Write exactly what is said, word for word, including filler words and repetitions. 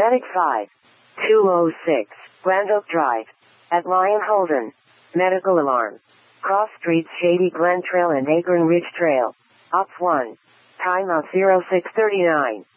Medic five. two oh six, Grand Oak Drive. At Lion Holden. Medical alarm. Cross Streets Shady Glen Trail and Acorn Ridge Trail. Ops one. Time of zero six thirty-nine.